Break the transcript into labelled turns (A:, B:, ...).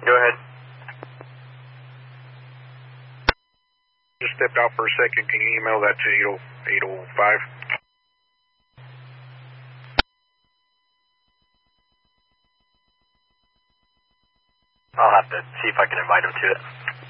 A: go ahead.
B: Just stepped out for a second. Can you email that to 805?
A: I'll have to see if I can invite him to it.